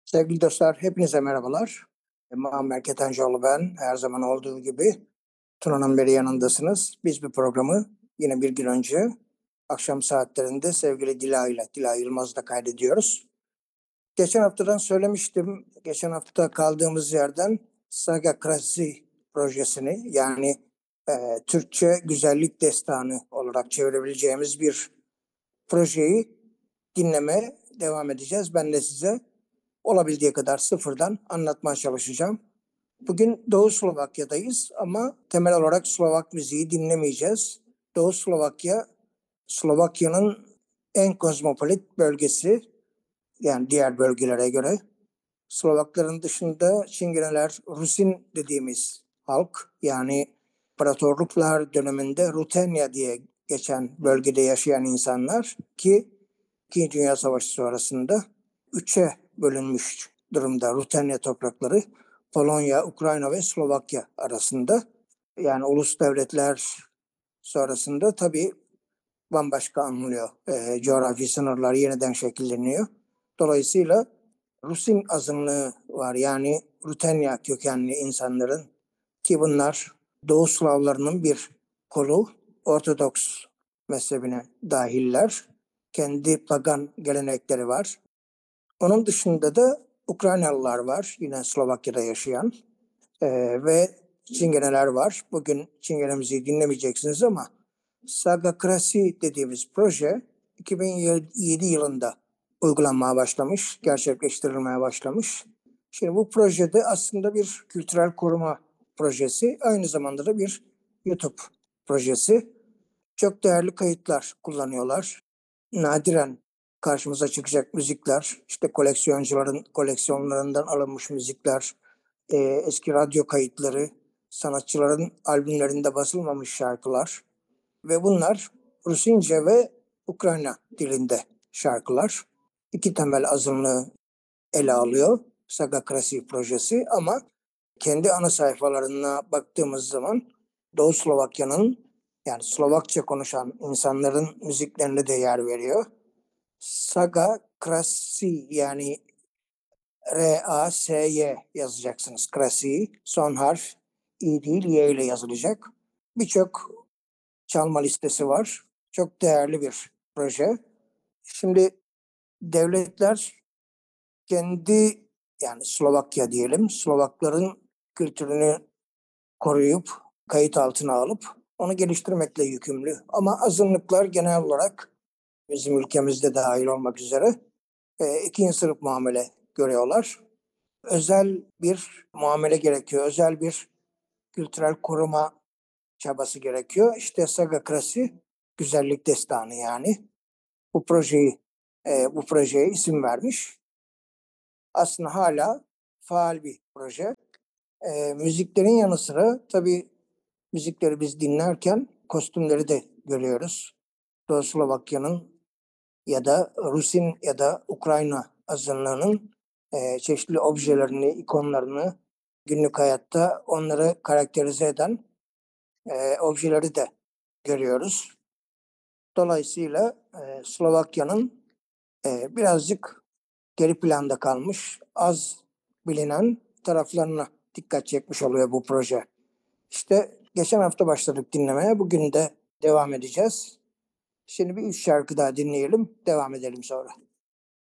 Sevgili dostlar, hepinize merhabalar. Muammer Ketencoğlu ben. Her zaman olduğu gibi Tuna'nın beri yanındasınız. Biz bir programı yine bir gün önce akşam saatlerinde sevgili Dila Yılmaz'la kaydediyoruz. Geçen haftadan söylemiştim. Geçen hafta kaldığımız yerden Saga Krasi projesini yani Türkçe güzellik destanı olarak çevirebileceğimiz bir projeyi dinlemeye devam edeceğiz. Ben de size olabildiği kadar sıfırdan anlatmaya çalışacağım. Bugün Doğu Slovakya'dayız ama temel olarak Slovak müziği dinlemeyeceğiz. Doğu Slovakya, Slovakya'nın en kozmopolit bölgesi, yani diğer bölgelere göre. Slovakların dışında Çingeneler, Rusin dediğimiz halk, yani imparatorluklar döneminde Rutenya diye geçen bölgede yaşayan insanlar ki İkinci Dünya Savaşı sonrasında üçe bölünmüş durumda Rutenya toprakları. Polonya, Ukrayna ve Slovakya arasında. Yani ulus devletler sonrasında tabii bambaşka anılıyor. Coğrafi sınırlar yeniden şekilleniyor. Dolayısıyla Rusin azınlığı var. Yani Rutenya kökenli insanların, ki bunlar Doğu Slavlarının bir kolu, Ortodoks mezhebine dahiller. Kendi pagan gelenekleri var. Onun dışında da Ukraynalılar var, yine Slovakya'da yaşayan ve Çingeneler var. Bugün Çingene müziği dinlemeyeceksiniz ama Saga Krasi dediğimiz proje 2007 yılında uygulanmaya başlamış, gerçekleştirilmeye başlamış. Şimdi bu projede aslında bir kültürel koruma projesi, aynı zamanda da bir YouTube projesi. Çok değerli kayıtlar kullanıyorlar. Nadiren karşımıza çıkacak müzikler, işte koleksiyoncuların koleksiyonlarından alınmış müzikler, eski radyo kayıtları, sanatçıların albümlerinde basılmamış şarkılar ve bunlar Rusince ve Ukrayna dilinde şarkılar. İki temel azınlığı ele alıyor Saga Krasi projesi ama kendi ana sayfalarına baktığımız zaman Doğu Slovakya'nın, yani Slovakça konuşan insanların müziklerine de yer veriyor. Saga Krasi, yani R-A-S-Y yazacaksınız. Krasi, son harf İ değil Y ile yazılacak. Birçok çalma listesi var. Çok değerli bir proje. Şimdi devletler kendi, yani Slovakya diyelim, Slovakların kültürünü koruyup kayıt altına alıp onu geliştirmekle yükümlü. Ama azınlıklar genel olarak bizim ülkemizde dahil olmak üzere ikinci sınıf muamele görüyorlar. Özel bir muamele gerekiyor. Özel bir kültürel koruma çabası gerekiyor. İşte Saga Krasi, güzellik destanı yani. Bu projeye isim vermiş. Aslında hala faal bir proje. Müziklerin yanı sıra tabii müzikleri biz dinlerken kostümleri de görüyoruz. Doğu Slovakya'nın ya da Rusin ya da Ukrayna azınlığının çeşitli objelerini, ikonlarını, günlük hayatta onları karakterize eden objeleri de görüyoruz. Dolayısıyla Slovakya'nın birazcık geri planda kalmış, az bilinen taraflarına dikkat çekmiş oluyor bu proje. İşte geçen hafta başladık dinlemeye, bugün de devam edeceğiz. Şimdi bir üç şarkı daha dinleyelim, devam edelim sonra.